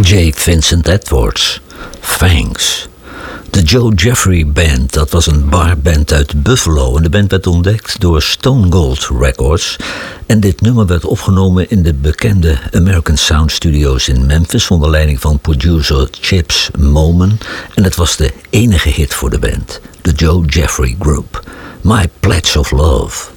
J. Vincent Edwards, Thanks. De Joe Jeffrey Band, dat was een barband uit Buffalo. En de band werd ontdekt door Stone Gold Records. En dit nummer werd opgenomen in de bekende American Sound Studios in Memphis onder leiding van producer Chips Moman. En het was de enige hit voor de band, de Joe Jeffrey Group. My Pledge of Love.